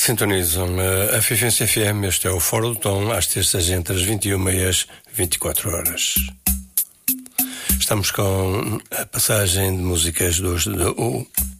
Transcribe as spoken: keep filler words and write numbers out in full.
Sintonizam a Fifense F M, este é o Fora do Tom, às terças entre as vinte e uma e as vinte e quatro horas. Estamos com a passagem de músicas dos, do,